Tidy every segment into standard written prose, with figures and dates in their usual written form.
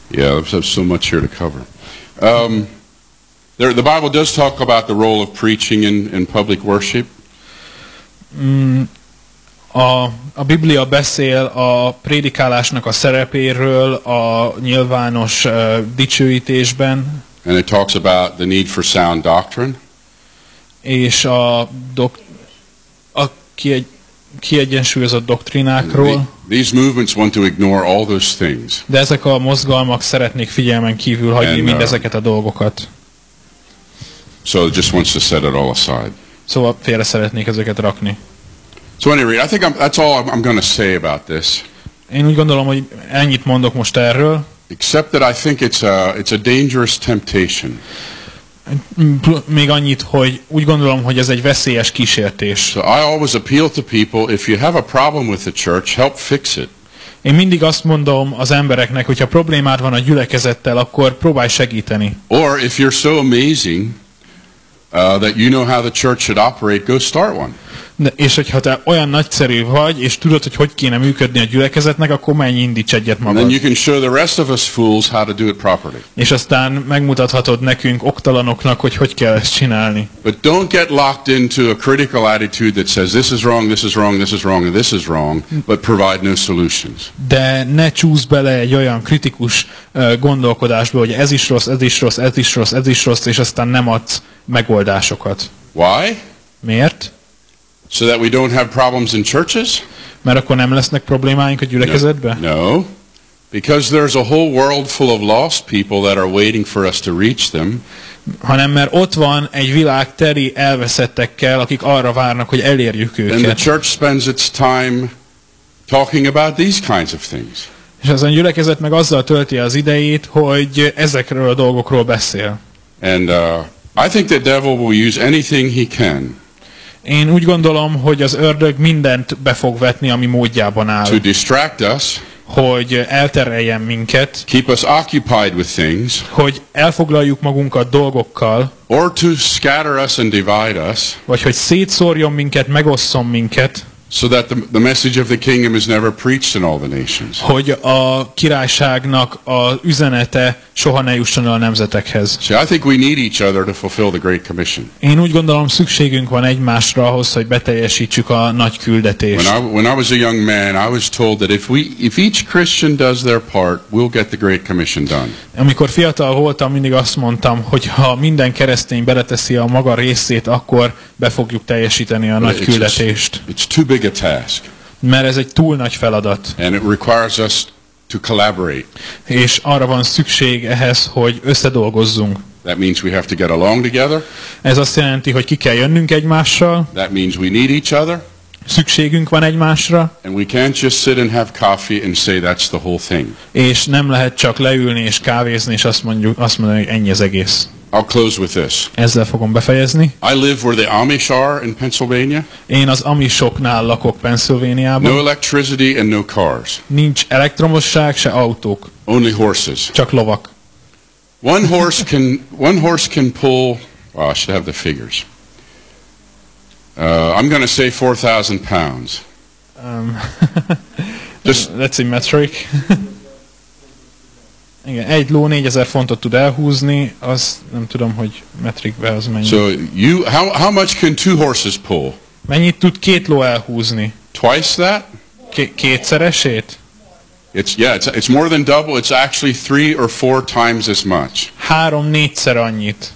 Yeah, there's so much here to cover. The Bible does talk about the role of preaching in public worship. A Biblia beszél a prédikálásnak a szerepéről a nyilvános dicsőítésben. And it talks about the need for sound doctrine. És a kiegyensúlyozott doktrinákról. These movements want to ignore all those things. De ezek a mozgalmak szeretnék figyelmen kívül hagyni mindezeket a dolgokat. So it just wants to set it all aside. Szóval félre szeretnék ezeket rakni. So anyway, I think that's all I'm going to say about this. Én úgy gondolom, hogy ennyit mondok most erről. Except that I think it's a dangerous temptation. Még annyit, hogy úgy gondolom, hogy ez egy veszélyes kísértés. So I always appeal to people, if you have a problem with the church, help fix it. Én mindig azt mondom az embereknek, hogyha problémád van a gyülekezettel, akkor próbálj segíteni. Or if you're so amazing that you know how the church should operate, go start one. És hogyha te olyan nagyszerű vagy, és tudod, hogy kéne működni a gyülekezetnek, akkor menj, indíts egyet magad. And then you can show the rest of us fools how to do it properly. És aztán megmutathatod nekünk, oktalanoknak, hogy kell ezt csinálni. But don't get locked into a critical attitude that says this is wrong, this is wrong, this is wrong, and this is wrong, but provide no solutions. De ne csúsz bele egy olyan kritikus gondolkodásba, hogy ez is rossz, ez is rossz, ez is rossz, ez is rossz, és aztán nem adsz megoldásokat. Why? Miért? So that we don't have problems in churches? Mert akkor nem lesznek problémáink a gyülekezetben? No. Because there's a whole world full of lost people that are waiting for us to reach them. Hanem mert ott van egy világ teli elveszettekkel, akik arra várnak, hogy elérjük őket. And the church spends its time talking about these kinds of things. És az a gyülekezet meg azzal tölti az idejét, hogy ezekről a dolgokról beszél. And I think the devil will use anything he can. Én úgy gondolom, hogy az ördög mindent be fog vetni, ami módjában áll. To distract us. Hogy eltereljen minket. Keep us occupied with things. Hogy elfoglaljuk magunkat dolgokkal. Or to scatter us and divide us. Vagy hogy szétszórjon minket, megosszon minket. So that the message of the kingdom is never preached in all the nations. Hogy a királyságnak az üzenete soha ne jusson el a nemzetekhez. See, I think we need each other to fulfill the Great Commission. Én úgy gondolom, szükségünk van egymásra ahhoz, hogy beteljesítsük a nagy küldetést. When I was a young man, I was told that if each Christian does their part, we'll get the Great Commission done. Amikor fiatal voltam, mindig azt mondtam, hogy ha minden keresztény beleteszi a maga részét, akkor be fogjuk teljesíteni a nagy küldetést. It's too big a task. Mert ez egy túl nagy feladat. And it requires us to collaborate. És arra van szükség ehhez, hogy összedolgozzunk. That means we have to get along together. Ez azt jelenti, hogy ki kell jönnünk egymással. That means we need each other. Szükségünk van egymásra. And we can't just sit and have coffee and say that's the whole thing. És nem lehet csak leülni és kávézni, és azt mondani, hogy ennyi az egész. I'll close with this. Ezzel fogom befejezni. I live where the Amish are in Pennsylvania. Én az Amishoknál lakok Pennsylvaniában. No electricity and no cars. Nincs elektromosság, se autók. Only horses. Csak lovak. One horse can pull. Well, I should have the figures. I'm going to say 4,000 pounds. Let's say metric. Igen, egy ló 4000 fontot tud elhúzni, az nem tudom, hogy metrikbe az mennyi. So how much can two horses pull? Mennyit tud két ló elhúzni? Twice that? Kétszeresét? It's more than double. It's actually 3 or 4 times as much. 3-4-szer annyit.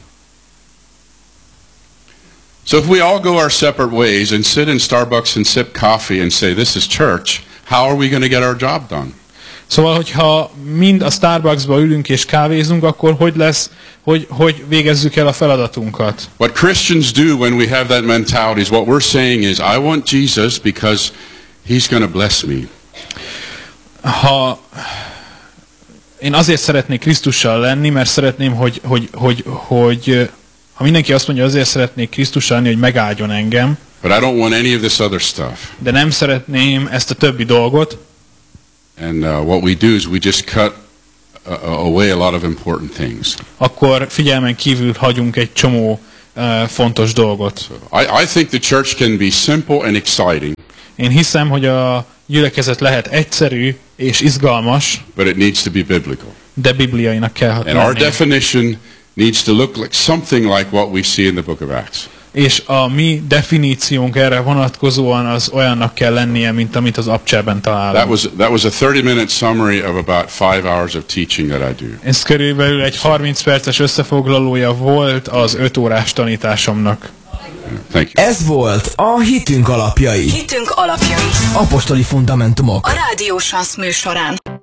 So if we all go our separate ways and sit in Starbucks and sip coffee and say this is church, how are we going to get our job done? Szóval, hogyha mind a Starbucksba ülünk és kávézunk, akkor hogy lesz, hogy végezzük el a feladatunkat? What Christians do when we have that mentality is what we're saying is, I want Jesus because he's going to bless me. Én azért szeretnék Krisztussal lenni, mert szeretném, hogy ha mindenki azt mondja, azért szeretnék Krisztussal lenni, hogy megáldjon engem. But I don't want any of this other stuff. De nem szeretném ezt a többi dolgot. And what we do is we just cut away a lot of important things. Akkor figyelmen kívül hagyunk egy csomó fontos dolgot. I think the church can be simple and exciting. Én hiszem, hogy a gyülekezet lehet egyszerű és izgalmas. But it needs to be biblical. de bibliainak kell lennie. And our definition needs to look like something like what we see in the book of Acts. És a mi definíciónk erre vonatkozóan az olyannak kell lennie, mint amit az Abcsában találunk. That was a 30-minute summary of about 5 hours of teaching that I do. Ez körülbelül egy 30 perces összefoglalója volt az 5 órás tanításomnak. Thank you. Ez volt a Hitünk alapjai. Hitünk alapjai. Apostoli fundamentumok. A Rádió Sansz műsorán.